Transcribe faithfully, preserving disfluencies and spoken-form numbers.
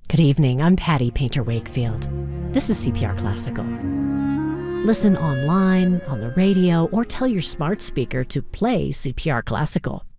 Good evening, I'm Patty Painter Wakefield. This is C P R Classical. Listen online, on the radio, or tell your smart speaker to play C P R Classical.